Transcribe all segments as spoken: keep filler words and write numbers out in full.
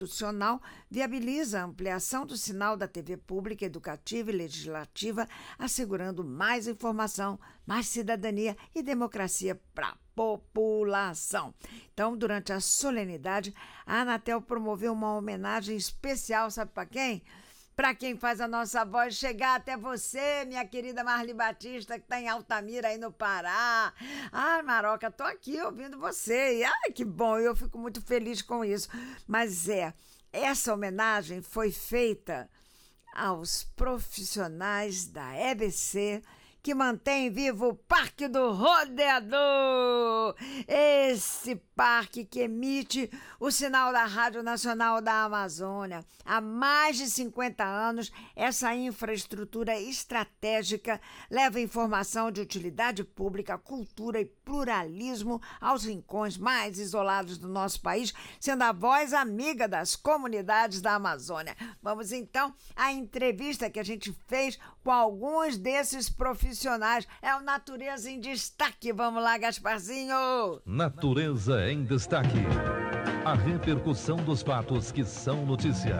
Constitucional viabiliza a ampliação do sinal da T V pública, educativa e legislativa, assegurando mais informação, mais cidadania e democracia para a população. Então, durante a solenidade, a Anatel promoveu uma homenagem especial, sabe para quem? Para quem faz a nossa voz chegar até você, minha querida Marli Batista, que está em Altamira, aí no Pará. Ai, Maroca, tô aqui ouvindo você. E, ai, que bom, eu fico muito feliz com isso. Mas é, essa homenagem foi feita aos profissionais da E B C, que mantém vivo o Parque do Rodeador, esse parque que emite o sinal da Rádio Nacional da Amazônia. Há mais de cinquenta anos, essa infraestrutura estratégica leva informação de utilidade pública, cultura e pluralismo aos rincões mais isolados do nosso país, sendo a voz amiga das comunidades da Amazônia. Vamos então à entrevista que a gente fez com alguns desses profissionais. É o Natureza em Destaque. Vamos lá, Gasparzinho. Natureza em Destaque. A repercussão dos fatos que são notícia.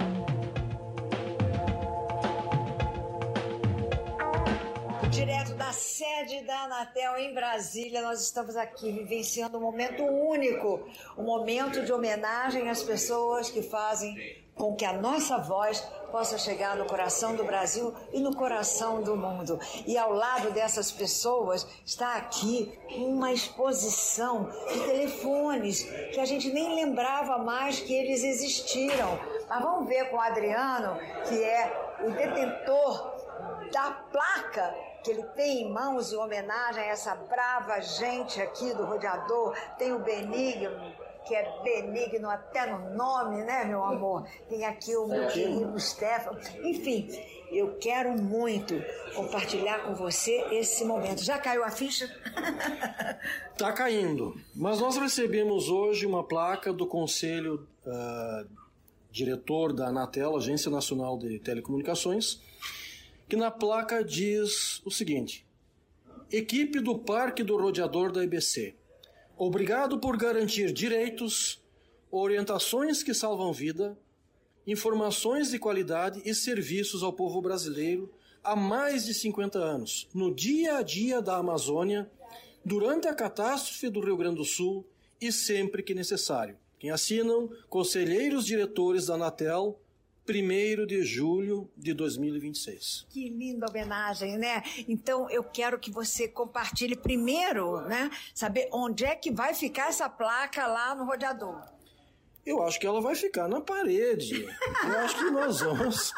Direto da sede da Anatel em Brasília, nós estamos aqui vivenciando um momento único, um momento de homenagem às pessoas que fazem com que a nossa voz possa chegar no coração do Brasil e no coração do mundo. E ao lado dessas pessoas está aqui uma exposição de telefones que a gente nem lembrava mais que eles existiram. Mas vamos ver com o Adriano, que é o detentor da placa que ele tem em mãos em homenagem a essa brava gente aqui do Rodeador. Tem o Benigno, que é benigno até no nome, né, meu amor? Tem aqui o meu querido Stefano. Enfim, eu quero muito compartilhar com você esse momento. Já caiu a ficha? Tá caindo. Mas nós recebemos hoje uma placa do Conselho uh, Diretor da Anatel, Agência Nacional de Telecomunicações, que na placa diz o seguinte: equipe do Parque do Rodeador da E B C, obrigado por garantir direitos, orientações que salvam vida, informações de qualidade e serviços ao povo brasileiro há mais de cinquenta anos, no dia a dia da Amazônia, durante a catástrofe do Rio Grande do Sul e sempre que necessário. Quem assinam, conselheiros diretores da Anatel, primeiro de julho de dois mil e vinte e seis. Que linda homenagem, né? Então eu quero que você compartilhe primeiro, né? Saber onde é que vai ficar essa placa lá no Rodeador. Eu acho que ela vai ficar na parede. Eu acho que nós vamos...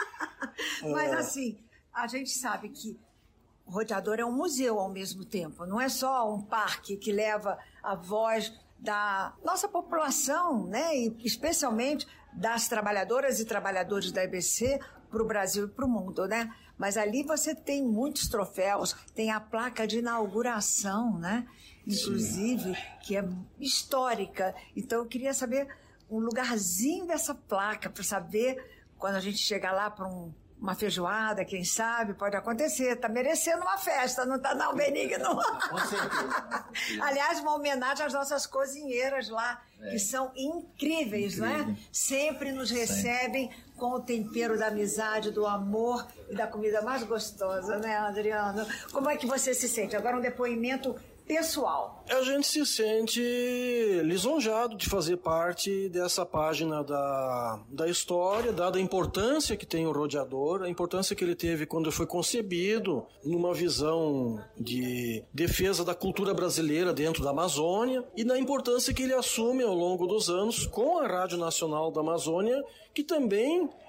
Mas assim, a gente sabe que o Rodeador é um museu ao mesmo tempo. Não é só um parque que leva a voz da nossa população, né, e especialmente das trabalhadoras e trabalhadores da E B C para o Brasil e para o mundo, né? Mas ali você tem muitos troféus, tem a placa de inauguração, né? Inclusive, sim, que é histórica. Então eu queria saber um lugarzinho dessa placa para saber quando a gente chegar lá para um uma feijoada, quem sabe, pode acontecer. Tá merecendo uma festa, não tá não, Benigno? Com certeza. Aliás, uma homenagem às nossas cozinheiras lá, é, que são incríveis, incrível, né? Sempre nos recebem Sim. com o tempero da amizade, do amor e da comida mais gostosa, né, Adriano? Como é que você se sente? Agora um depoimento pessoal. A gente se sente lisonjado de fazer parte dessa página da, da história, dada a importância que tem o Rodeador, a importância que ele teve quando foi concebido numa visão de defesa da cultura brasileira dentro da Amazônia e na importância que ele assume ao longo dos anos com a Rádio Nacional da Amazônia, que também uh,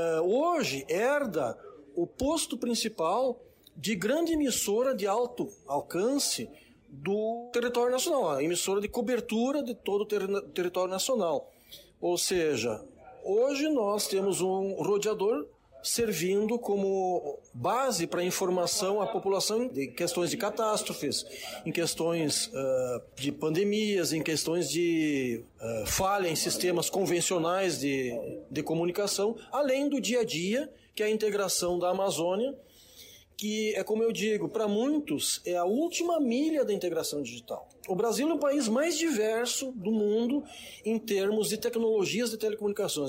hoje herda o posto principal de grande emissora de alto alcance do território nacional, a emissora de cobertura de todo o ter- território nacional. Ou seja, hoje nós temos um rodeador servindo como base para informação à população de questões de catástrofes, em questões uh, de pandemias, em questões de uh, falha em sistemas convencionais de, de comunicação, além do dia a dia, que é a integração da Amazônia, que é, como eu digo, para muitos é a última milha da integração digital. O Brasil é o país mais diverso do mundo em termos de tecnologias de telecomunicações.